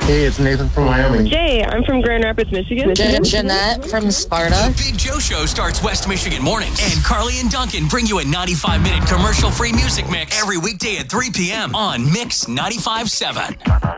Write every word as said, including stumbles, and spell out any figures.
Hey, it's Nathan from Wyoming. Jay, I'm from Grand Rapids, Michigan. Je- Jeanette from Sparta. The Big Joe Show starts West Michigan mornings. And Carly and Duncan bring you a ninety-five minute commercial-free music mix every weekday at three p.m. on Mix ninety-five point seven.